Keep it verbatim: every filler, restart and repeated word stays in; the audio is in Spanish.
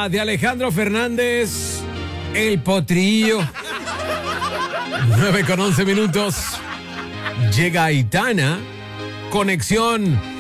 música de Alejandro Fernández, El Potrillo. nueve con once minutos. Llega Aitana, Conexión